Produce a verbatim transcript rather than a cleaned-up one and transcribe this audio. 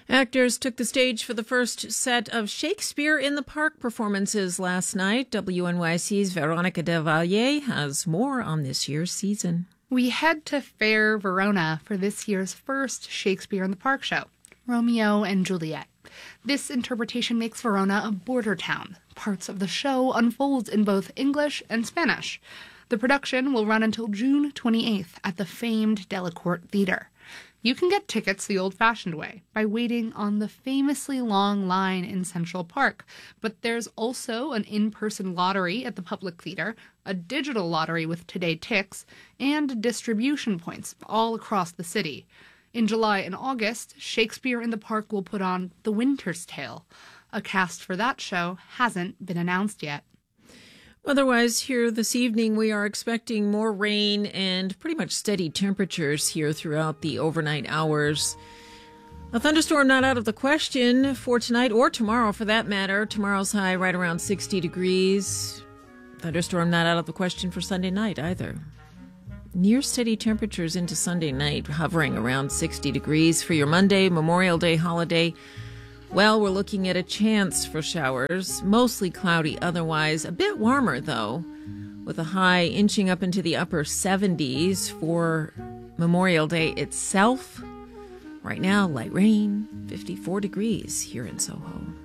Actors took the stage for the first set of Shakespeare in the Park performances last night. W N Y C's Veronica Del Valle has more on this year's season. We head to Fair Verona for this year's first Shakespeare in the Park show, Romeo and Juliet. This interpretation makes Verona a border town. Parts of the show unfold in both English and Spanish. The production will run until June twenty-eighth at the famed Delacorte Theater. You can get tickets the old-fashioned way, by waiting on the famously long line in Central Park. But there's also an in-person lottery at the Public Theater, a digital lottery with Today Tix, and distribution points all across the city. In July and August, Shakespeare in the Park will put on The Winter's Tale. A cast for that show hasn't been announced yet. Otherwise, here this evening, we are expecting more rain and pretty much steady temperatures here throughout the overnight hours. A thunderstorm not out of the question for tonight or tomorrow, for that matter. Tomorrow's high right around sixty degrees. Thunderstorm not out of the question for Sunday night either. Near steady temperatures into Sunday night, hovering around sixty degrees for your Monday, Memorial Day holiday. Well, we're looking at a chance for showers, mostly cloudy otherwise, a bit warmer though, with a high inching up into the upper seventies for Memorial Day itself. Right now, light rain, fifty-four degrees here in Soho.